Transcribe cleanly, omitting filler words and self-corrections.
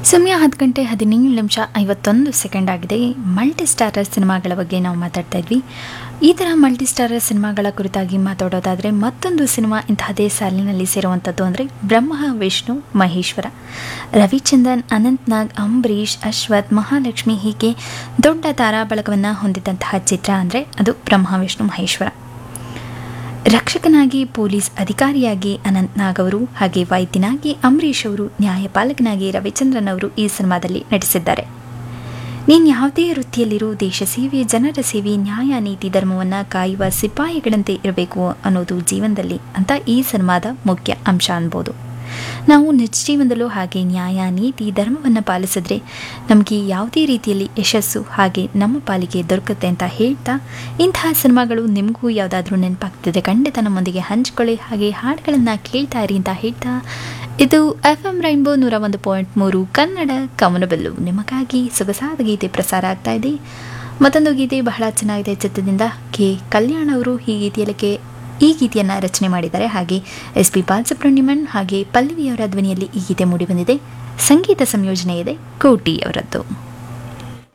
ಸಮಯ 10 ಗಂಟೆ 17 ನಿಮಿಷ 51 ಆಗಿದೆ. ಮಲ್ಟಿ ಸ್ಟಾರರ್ ಸಿನಿಮಾಗಳ ಬಗ್ಗೆ ನಾವು ಮಾತಾಡ್ತಾ ಇದ್ವಿ. ಈ ಥರ ಮಲ್ಟಿ ಸ್ಟಾರರ್ ಸಿನಿಮಾಗಳ ಕುರಿತಾಗಿ ಮಾತಾಡೋದಾದರೆ ಮತ್ತೊಂದು ಸಿನಿಮಾ ಇಂತಹದೇ ಸಾಲಿನಲ್ಲಿ ಸೇರುವಂಥದ್ದು ಅಂದರೆ ಬ್ರಹ್ಮ ವಿಷ್ಣು ಮಹೇಶ್ವರ. ರವಿಚಂದ್ರನ್, ಅನಂತ್ ನಾಗ್, ಅಂಬರೀಷ್, ಅಶ್ವಥ್, ಮಹಾಲಕ್ಷ್ಮಿ ಹೀಗೆ ದೊಡ್ಡ ತಾರಾಬಳಗವನ್ನು ಹೊಂದಿದಂತಹ ಚಿತ್ರ ಅಂದರೆ ಅದು ಬ್ರಹ್ಮ ವಿಷ್ಣು ಮಹೇಶ್ವರ. ರಕ್ಷಕನಾಗಿ ಪೊಲೀಸ್ ಅಧಿಕಾರಿಯಾಗಿ ಅನಂತ್ ನಾಗ್ ಅವರು, ಹಾಗೆ ವೈದ್ಯನಾಗಿ ಅಂಬರೀಷ್ ಅವರು, ನ್ಯಾಯಪಾಲಕನಾಗಿ ರವಿಚಂದ್ರನ್ ಅವರು ಈ ಸಿನಿಮಾದಲ್ಲಿ ನಟಿಸಿದ್ದಾರೆ. ನೀನು ಯಾವುದೇ ವೃತ್ತಿಯಲ್ಲಿರೋ ದೇಶ ಸೇವೆ, ಜನರ ಸೇವೆ, ನ್ಯಾಯ, ನೀತಿ, ಧರ್ಮವನ್ನು ಕಾಯುವ ಸಿಪಾಯಿಗಳಂತೆ ಇರಬೇಕು ಅನ್ನೋದು ಜೀವನದಲ್ಲಿ ಅಂತ ಈ ಸಿನಿಮಾದ ಮುಖ್ಯ ಅಂಶ ಅನ್ಬೋದು. ನಾವು ನಿಜ ಜೀವನದಲ್ಲೂ ಹಾಗೆ ನ್ಯಾಯ, ನೀತಿ, ಧರ್ಮವನ್ನು ಪಾಲಿಸಿದ್ರೆ ನಮಗೆ ಯಾವುದೇ ರೀತಿಯಲ್ಲಿ ಯಶಸ್ಸು ಹಾಗೆ ನಮ್ಮ ಪಾಲಿಗೆ ದೊರಕುತ್ತೆ ಅಂತ ಹೇಳ್ತಾ, ಇಂತಹ ಸಿನಿಮಾಗಳು ನಿಮಗೂ ಯಾವುದಾದ್ರೂ ನೆನಪಾಗ್ತಿದೆ ಖಂಡಿತ ನಮ್ಮೊಂದಿಗೆ ಹಂಚ್ಕೊಳ್ಳಿ. ಹಾಗೆ ಹಾಡುಗಳನ್ನು ಕೇಳ್ತಾ ಇರಿ ಅಂತ ಹೇಳ್ತಾ, ಇದು FM ರೈನ್ಬೋ 101.3 ಕನ್ನಡ ಕವನಬಿಲ್ಲು. ನಿಮಗಾಗಿ ಸೊಗಸಾದ ಗೀತೆ ಪ್ರಸಾರ ಆಗ್ತಾ ಇದೆ. ಮತ್ತೊಂದು ಗೀತೆ ಬಹಳ ಚೆನ್ನಾಗಿದೆ, ಚಿತ್ರದಿಂದ ಕೆ ಕಲ್ಯಾಣ್ ಅವರು ಈ ಗೀತೆಯನ್ನು ರಚನೆ ಮಾಡಿದ್ದಾರೆ. ಹಾಗೆ SP ಬಾಲಸುಬ್ರಹ್ಮಣ್ಯಂ ಹಾಗೆ ಪಲ್ಲವಿಯವರ ಧ್ವನಿಯಲ್ಲಿ ಈ ಗೀತೆ ಮೂಡಿಬಂದಿದೆ. ಸಂಗೀತ ಸಂಯೋಜನೆ ಇದೆ ಕೋಟಿ ಅವರದ್ದು.